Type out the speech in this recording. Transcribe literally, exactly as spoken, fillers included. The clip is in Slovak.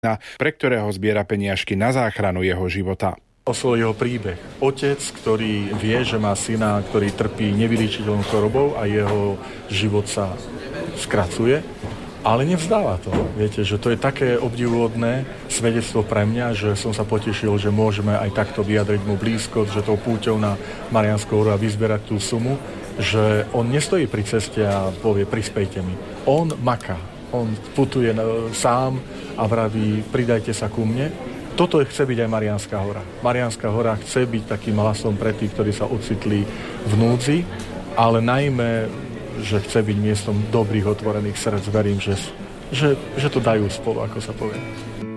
pre ktorého zbiera peniažky na záchranu jeho života. Oslovil jeho príbeh. Otec, ktorý vie, že má syna, ktorý trpí nevyliečiteľnou chorobou a jeho život sa skracuje, ale nevzdáva to. Viete, že to je také obdivuhodné svedectvo pre mňa, že som sa potešil, že môžeme aj takto vyjadriť mu blízkosť, že tou púťou na Mariánsku horu a vyzberať tú sumu, že on nestojí pri ceste a povie prispejte mi. On maká. On putuje sám a vraví pridajte sa ku mne. Toto chce byť aj Mariánska hora. Mariánska hora chce byť takým hlasom pre tých, ktorí sa ocitli v núdzi, ale najmä, že chce byť miestom dobrých, otvorených srdc. Verím, že, že, že to dajú spolu, ako sa povie.